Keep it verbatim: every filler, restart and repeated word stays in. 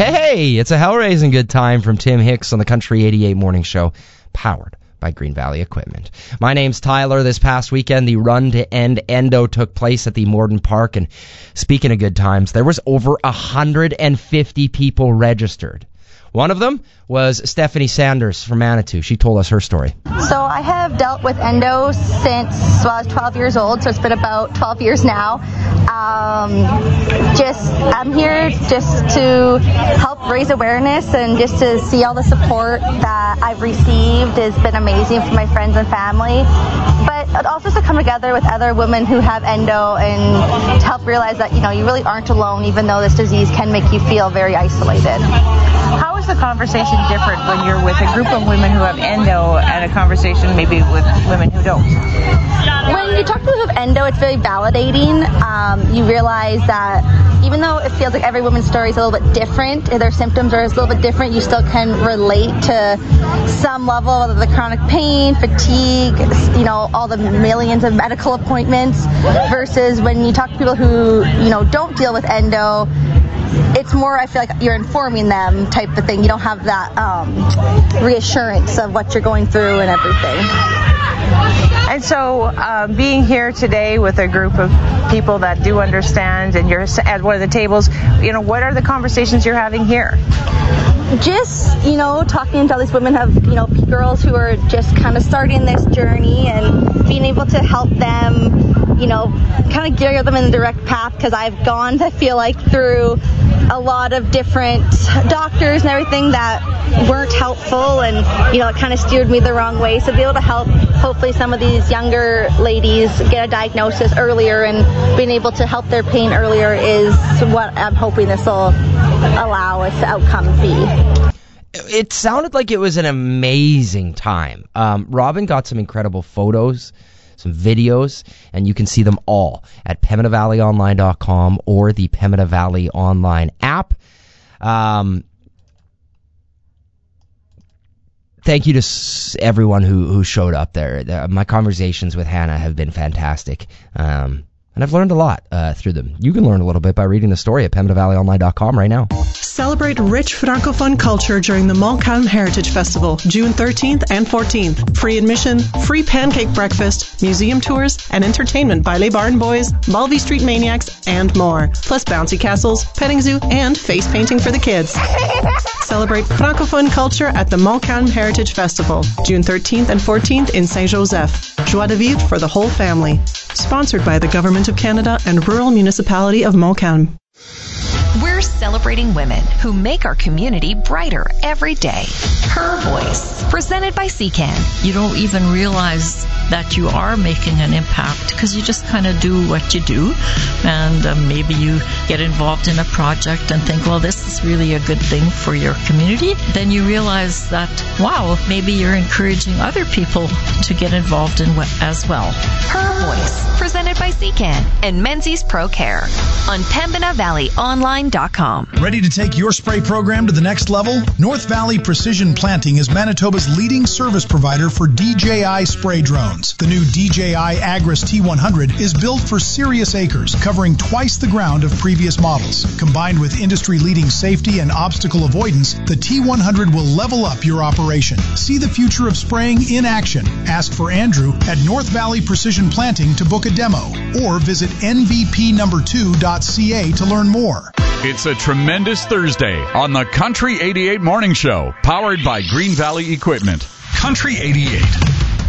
Hey, it's a hell-raising good time from Tim Hicks on the Country eighty-eight Morning Show, powered by Green Valley Equipment. My name's Tyler. This past weekend, the Run to End Endo took place at the Morden Park, and speaking of good times, there was over one hundred fifty people registered. One of them was Stephanie Sanders from Manitou. She told us her story. So I have dealt with endo since well, I was twelve years old, so it's been about twelve years now. Um, just I'm here just to help raise awareness and just to see all the support that I've received has been amazing from my friends and family. But also to come together with other women who have endo and to help realize that, you know, you really aren't alone, even though this disease can make you feel very isolated. How is the conversation different when you're with a group of women who have endo and a conversation maybe with women who don't? When you talk to people who have endo, it's very validating. Um, you realize that even though it feels like every woman's story is a little bit different, their symptoms are a little bit different, you still can relate to some level, whether the chronic pain, fatigue, you know, all the millions of medical appointments, versus when you talk to people who, you know, don't deal with endo, it's more, I feel like you're informing them type of thing. You don't have that um, reassurance of what you're going through and everything. And so uh, being here today with a group of people that do understand, and you're at one of the tables, you know, what are the conversations you're having here? Just, you know, talking to all these women, have, you know, girls who are just kind of starting this journey and being able to help them, you know, kind of gear them in the direct path, because I've gone, I feel like, through a lot of different doctors and everything that weren't helpful, and, you know, it kind of steered me the wrong way. So be able to help, hopefully, some of these younger ladies get a diagnosis earlier and being able to help their pain earlier is what I'm hoping this will allow us to outcome be. It sounded like it was an amazing time. Um, Robin got some incredible photos, some videos, and you can see them all at Pembina Valley Online dot com or the Pembina Valley Online app. Um, thank you to s- everyone who, who showed up there. The, my conversations with Hannah have been fantastic. Um, And I've learned a lot uh, through them. You can learn a little bit by reading the story at Pembina Valley Online dot com right now. Celebrate rich Francophone culture during the Montcalm Heritage Festival, June thirteenth and fourteenth. Free admission, free pancake breakfast, museum tours, and entertainment by Les Barn Boys, Mulvey Street Maniacs, and more. Plus bouncy castles, petting zoo, and face painting for the kids. Celebrate Francophone culture at the Montcalm Heritage Festival, June thirteenth and fourteenth in Saint-Joseph. Joie de vivre for the whole family. Sponsored by the Government of Canada and Rural Municipality of Montcalm. We're celebrating women who make our community brighter every day. Her Voice, presented by C C A N. You don't even realize that you are making an impact because you just kind of do what you do, and uh, maybe you get involved in a project and think, well, this is really a good thing for your community. Then you realize that, wow, maybe you're encouraging other people to get involved in what as well. Her Voice, presented by C C A N and Menzies Pro Care on Pembina Valley Online dot com. Ready to take your spray program to the next level? North Valley Precision Planting is Manitoba's leading service provider for D J I spray drones. The new D J I Agris T one hundred is built for serious acres, covering twice the ground of previous models. Combined with industry-leading safety and obstacle avoidance, the T one hundred will level up your operation. See the future of spraying in action. Ask for Andrew at North Valley Precision Planting to book a demo, or visit N V P number two dot C A to learn more. It's a tremendous Thursday on the Country eighty-eight Morning Show, powered by Green Valley Equipment. Country eighty-eight.